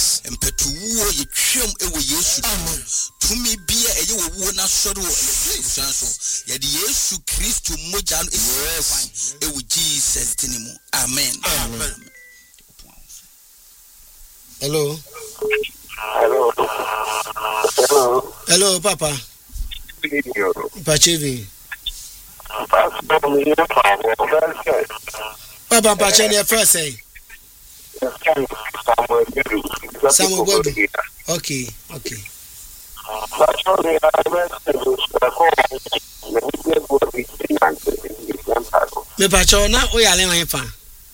Yes. Empetuwo ye twem ewo Yesu. Tumi bia eye wo wo na soro so. Ye de Yesu Kristo moja no ewo Jesus tinimu. Amen. Amen. Hello. Hello. Hello. Hello, Papa. Pachevi. Papa Pacheni first say. Samuel Bodu. Okay. Me pacho na o yale wan fa.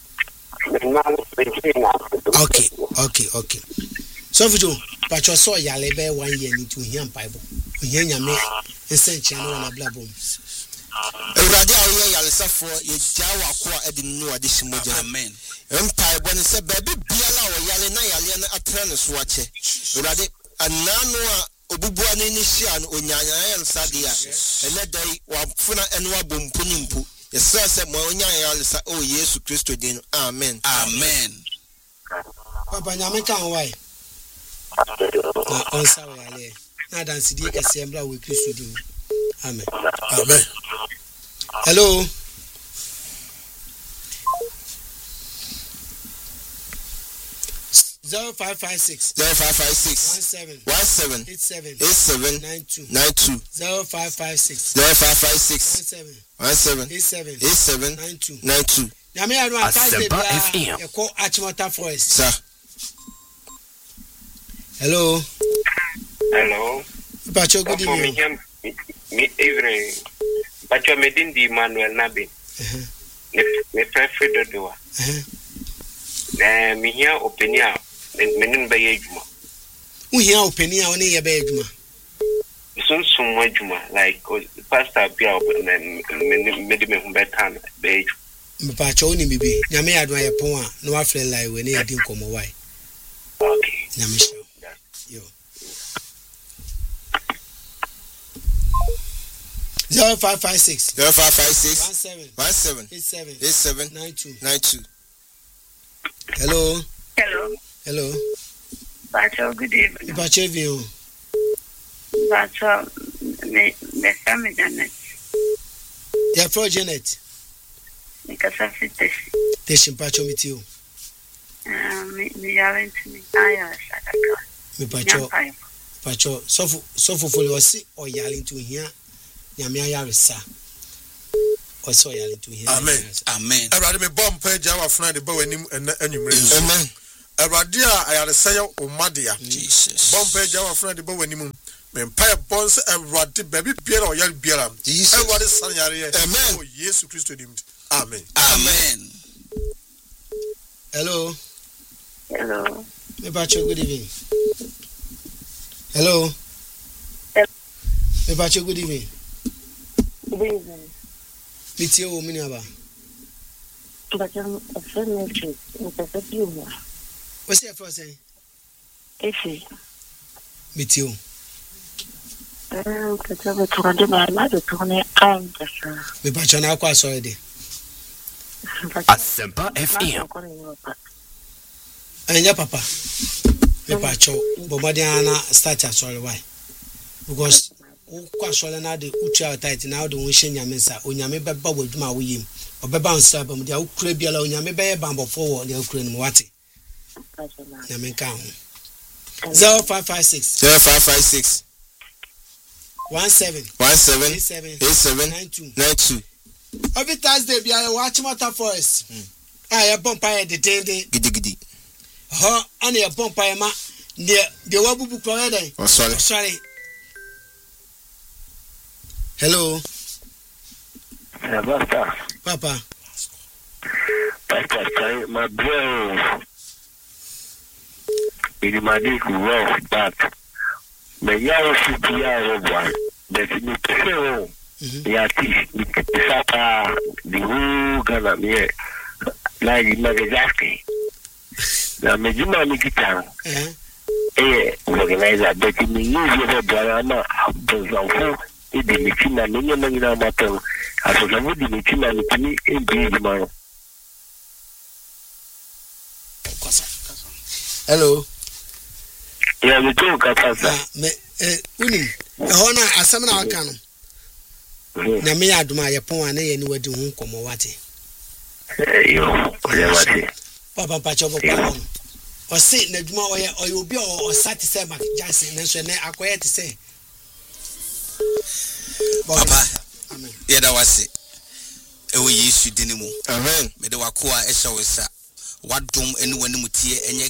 Okay. So fujo pacho so yale be 1 year ni to hia Bible. Ohia nyame ensenche na na blabom. Ewurade awo yale safo ye jawa ko edi nu ade shimoja. Amen. Empire bone se baby biala wo yale na atra ne so ache. Ewurade anano a obubua ne ni hia no onyanya yale sadia. Ene dai wa funa ene wa bompu nimpu. Yesase mo onyanya yale sa o Yesu Kristo din. Amen. Papa nyame kan why? On sawe yale. Na dance die kase mbra we Kristo din. Amen. Hello. Zero 556 17 87 92 0556 17 92. Yami anu atase bia eko Achimota Forest. Sir. Hello. Pacho, good evening. Evening. Pacho Medindi Manuel Nabi. Me prefer do. Me here opinion. Menin be ejuma. Who here opinion on ye be ejuma? So juma like pastor bia me humbetan be ejuma. Me pacho ni bibi. Nyame adwa ye pon a no afre lai we ne yedi nkomo wai. Okay. Nyame sha. Yo. 0556 17 87 92. Hello. Pacho, good evening. Pacho view. Pacho, me family Janet. Yeah, for Janet. Because I fit this. Teshin Pacho with you. Me haven't me. I Me Pacho. So for you see or yelling to here. Nyame ayaresa. Oso yale to here. Amen. Erade me bomb page our friend the bow enim enumere. Amen. Erade ayaresa ya omadea. Jesus. Bomb page our friend the bow enim. Me empire bonds erade baby biara o yale biara. Jesus. Erade san yare. Amen. Oh Jesus Christ dim. Amen. Hello. Me Pacho, good evening. Hello. Me Pacho, good evening. Good evening. Meet you, Minaba. But I'm a friend of you. What's your first name? Effie. Meet you. Me Pacho na kwa sorry. Asempa FM. Anya papa. Me Pacho bomadiana start sorry why? Because kwa swale na de ucha tight na de won hye nyame nsa onyame beba wadwuma wo yim obeba nsa ba mu de ukura biala onyame beye bambo forward de ukura no wate nyame ka ho 0556 17 87 92 every Thursday bia wa Achimota Forest ya bompa de gidi ho ana ya bompa ma de wabubu kwa den sorry. Hello. Papa. My bro. In my dick rough back. The yellow city one. That's in the show. The whole Ghana here. Like in Nagasaki. Now, Majima Nikita. Organizer, but in the usual drama, the Michina Nina Matter. I was a woody Michina in Bridgemar. Hello. Yeah, we do kasa. Unim. Ɛhɔ na asɛm na waka no. Na me yɛ adom a yɛpɔn a na yɛ ni wadi ho nkɔmmɔ wate. Yo, wate. Papa pacho bɔkɔ no. Ɔse na adwuma ɔyɛ obi a ɔsa te sɛ Mark Jackson nanso ne akɔyɛ te sɛ. Papa. Amen. Yɛda wase. Ɛwɔ Yesu din mu. Amen. Mede wakoa ɛhyɛ wo sa. Wadom ene wanimutie enye